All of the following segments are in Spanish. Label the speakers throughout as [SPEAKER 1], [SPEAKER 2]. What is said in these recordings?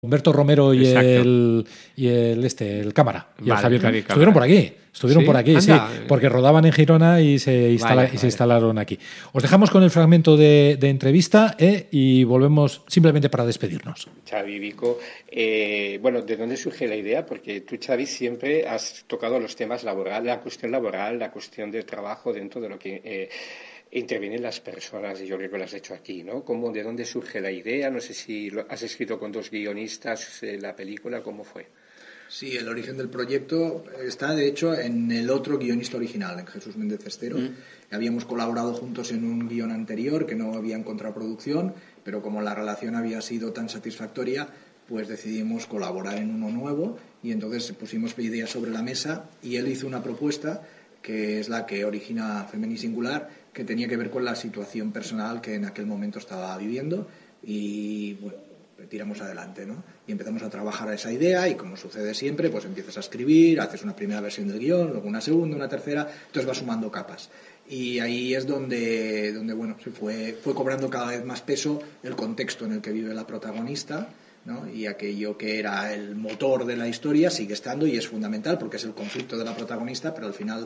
[SPEAKER 1] Humberto Romero y el cámara, y el Javier Cámara. Estuvieron por aquí, sí, porque rodaban en Girona y se instalaron aquí. Os dejamos con el fragmento de entrevista y volvemos simplemente para despedirnos.
[SPEAKER 2] Xavi, Vico, bueno, ¿de dónde surge la idea? Porque tú, Xavi, siempre has tocado los temas laborales, la cuestión del trabajo dentro de lo que intervienen las personas, y yo creo que lo has hecho aquí, ¿no? ¿De dónde surge la idea? No sé si has escrito con 2 guionistas la película, ¿cómo fue?
[SPEAKER 3] Sí, el origen del proyecto está, de hecho, en el otro guionista original, en Jesús Méndez Cestero. Habíamos colaborado juntos en un guion anterior que no había encontrado producción, pero como la relación había sido tan satisfactoria, pues decidimos colaborar en uno nuevo, y entonces pusimos ideas sobre la mesa y él hizo una propuesta que es la que origina Femení Singular, que tenía que ver con la situación personal que en aquel momento estaba viviendo, y bueno, tiramos adelante, ¿no? Y empezamos a trabajar a esa idea, y como sucede siempre, pues empiezas a escribir, haces una primera versión del guión, luego una segunda, una tercera, entonces vas sumando capas. Y ahí es donde bueno, se fue cobrando cada vez más peso el contexto en el que vive la protagonista, ¿no? Y aquello que era el motor de la historia sigue estando y es fundamental porque es el conflicto de la protagonista, pero al final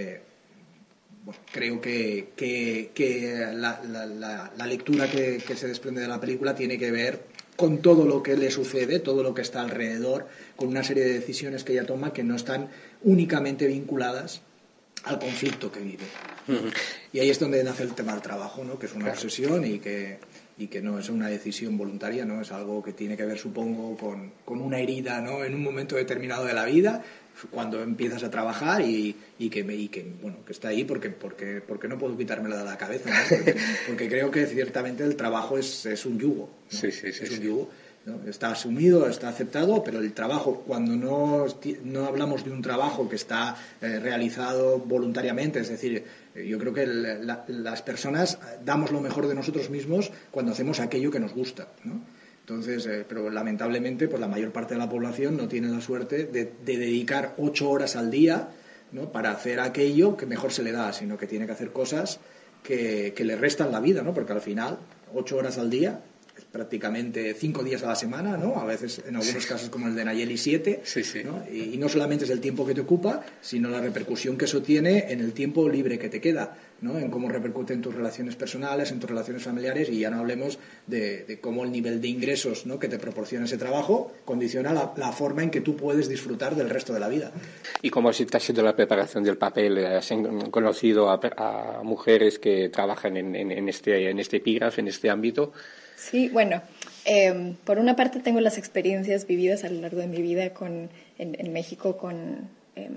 [SPEAKER 3] bueno, creo que la lectura que se desprende de la película tiene que ver con todo lo que le sucede, todo lo que está alrededor, con una serie de decisiones que ella toma que no están únicamente vinculadas al conflicto que vive. Y ahí es donde nace el tema del trabajo, ¿no? Que es una obsesión y que no es una decisión voluntaria, ¿no? Es algo que tiene que ver, supongo, con una herida, ¿no? En un momento determinado de la vida, cuando empiezas a trabajar y que está ahí porque no puedo quitármela de la cabeza, ¿no? Porque creo que ciertamente el trabajo es un yugo, ¿no? Sí, es un yugo, ¿no? Está asumido, está aceptado, pero el trabajo, cuando no hablamos de un trabajo que está realizado voluntariamente, es decir, yo creo que las personas damos lo mejor de nosotros mismos cuando hacemos aquello que nos gusta, ¿no? Entonces, pero lamentablemente, pues la mayor parte de la población no tiene la suerte de dedicar 8 horas al día, ¿no? Para hacer aquello que mejor se le da, sino que tiene que hacer cosas que le restan la vida, ¿no? Porque al final, 8 horas al día es prácticamente 5 días a la semana, ¿no? A veces, en algunos casos como el de Nayeli, 7, ¿no? Y no solamente es el tiempo que te ocupa, sino la repercusión que eso tiene en el tiempo libre que te queda, ¿no? En cómo repercute en tus relaciones personales, en tus relaciones familiares, y ya no hablemos de cómo el nivel de ingresos, ¿no? Que te proporciona ese trabajo condiciona la forma en que tú puedes disfrutar del resto de la vida.
[SPEAKER 2] ¿Y cómo ha sido la preparación del papel? ¿Has conocido a mujeres que trabajan en este epígrafe, en este ámbito?
[SPEAKER 4] Sí, bueno, por una parte tengo las experiencias vividas a lo largo de mi vida en México con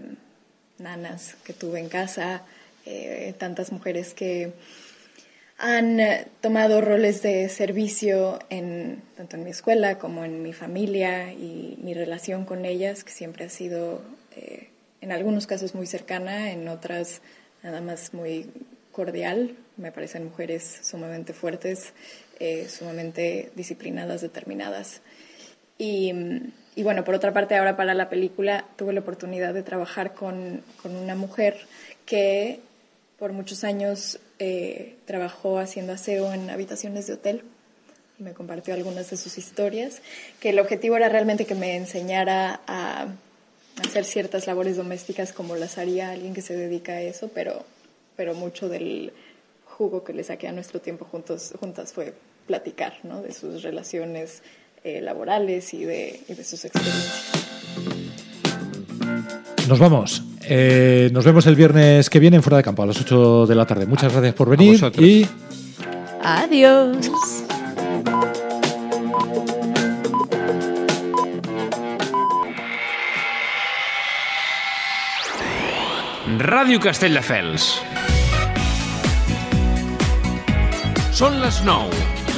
[SPEAKER 4] nanas que tuve en casa, tantas mujeres que han tomado roles de servicio tanto en mi escuela como en mi familia, y mi relación con ellas, que siempre ha sido en algunos casos muy cercana, en otras nada más muy cordial. Me parecen mujeres sumamente fuertes, sumamente disciplinadas, determinadas. Y bueno, por otra parte, ahora para la película tuve la oportunidad de trabajar con una mujer que por muchos años trabajó haciendo aseo en habitaciones de hotel, y me compartió algunas de sus historias, que el objetivo era realmente que me enseñara a hacer ciertas labores domésticas como las haría alguien que se dedica a eso, pero mucho del jugo que le saqué a nuestro tiempo juntas fue platicar, ¿no? De sus relaciones laborales y de sus experiencias.
[SPEAKER 1] Nos vamos. Nos vemos el viernes que viene en Fuera de Campo a las 8 de la tarde. Muchas gracias por venir y
[SPEAKER 5] adiós.
[SPEAKER 6] Ràdio Castelldefels. Són les 9.